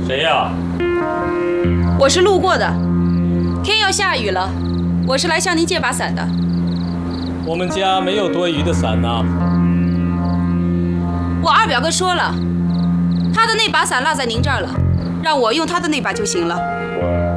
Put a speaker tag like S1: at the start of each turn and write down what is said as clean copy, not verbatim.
S1: 谁呀？
S2: 我是路过的，天要下雨了，我是来向您借把伞的。
S1: 我们家没有多余的伞呐。
S2: 我二表哥说了，他的那把伞落在您这儿了，让我用他的那把就行了。